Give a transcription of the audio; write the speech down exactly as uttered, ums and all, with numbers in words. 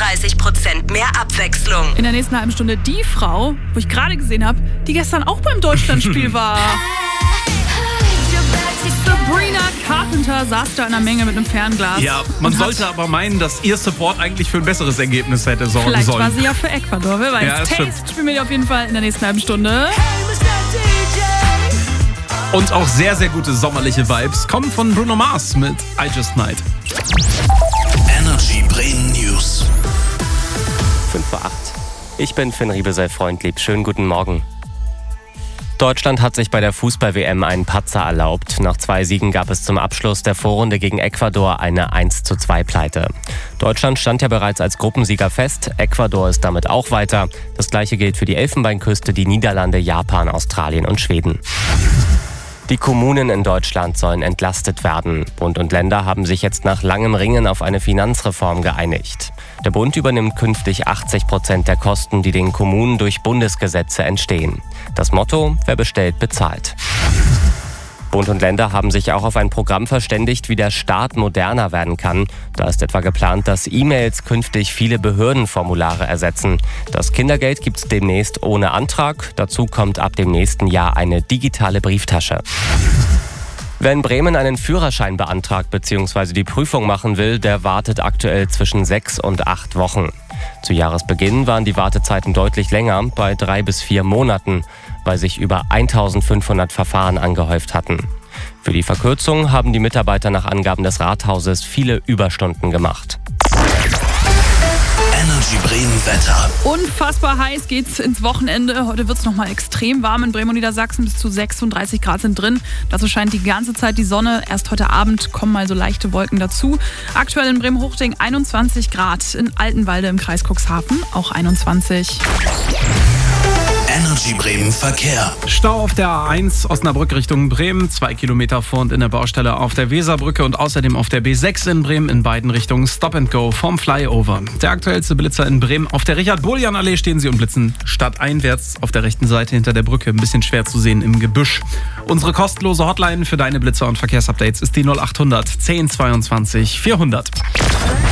fünfunddreißig Prozent mehr Abwechslung. In der nächsten halben Stunde die Frau, wo ich gerade gesehen habe, die gestern auch beim Deutschlandspiel war. Sabrina Carpenter saß da in der Menge mit einem Fernglas. Ja, man sollte aber meinen, dass ihr Support eigentlich für ein besseres Ergebnis hätte sorgen Vielleicht sollen. war sie ja für Ecuador, wer weiß. Ja, Taste stimmt. spielen wir auf jeden Fall in der nächsten halben Stunde. Und auch sehr, sehr gute sommerliche Vibes kommen von Bruno Mars mit I Just Night. Energy Bremen News. fünf vor acht. Ich bin Finn Riebesell-Freundlieb. Schönen guten Morgen. Deutschland hat sich bei der Fußball-W M einen Patzer erlaubt. Nach zwei Siegen gab es zum Abschluss der Vorrunde gegen Ecuador eine eins zu zwei Pleite. Deutschland stand ja bereits als Gruppensieger fest. Ecuador ist damit auch weiter. Das gleiche gilt für die Elfenbeinküste, die Niederlande, Japan, Australien und Schweden. Die Kommunen in Deutschland sollen entlastet werden. Bund und Länder haben sich jetzt nach langem Ringen auf eine Finanzreform geeinigt. Der Bund übernimmt künftig achtzig Prozent der Kosten, die den Kommunen durch Bundesgesetze entstehen. Das Motto: Wer bestellt, bezahlt. Bund und Länder haben sich auch auf ein Programm verständigt, wie der Staat moderner werden kann. Da ist etwa geplant, dass E-Mails künftig viele Behördenformulare ersetzen. Das Kindergeld gibt's demnächst ohne Antrag. Dazu kommt ab dem nächsten Jahr eine digitale Brieftasche. Wer in Bremen einen Führerschein beantragt bzw. die Prüfung machen will, der wartet aktuell zwischen sechs und acht Wochen. Zu Jahresbeginn waren die Wartezeiten deutlich länger, bei drei bis vier Monaten, weil sich über eintausendfünfhundert Verfahren angehäuft hatten. Für die Verkürzung haben die Mitarbeiter nach Angaben des Rathauses viele Überstunden gemacht. Energy Bremen Wetter. Unfassbar heiß geht's ins Wochenende. Heute wird's noch mal extrem warm in Bremen und Niedersachsen. Bis zu sechsunddreißig Grad sind drin. Dazu scheint die ganze Zeit die Sonne. Erst heute Abend kommen mal so leichte Wolken dazu. Aktuell in Bremen-Hochding einundzwanzig Grad. In Altenwalde im Kreis Cuxhaven auch einundzwanzig. Energy Bremen Verkehr. Stau auf der A eins Osnabrück Richtung Bremen, zwei Kilometer vor und in der Baustelle auf der Weserbrücke und außerdem auf der B sechs in Bremen in beiden Richtungen Stop and Go vom Flyover. Der aktuellste Blitzer in Bremen. Auf der Richard-Boljan-Allee stehen sie und blitzen stadteinwärts auf der rechten Seite hinter der Brücke. Ein bisschen schwer zu sehen im Gebüsch. Unsere kostenlose Hotline für deine Blitzer und Verkehrsupdates ist die null acht hundert zehn zweiundzwanzig vierhundert.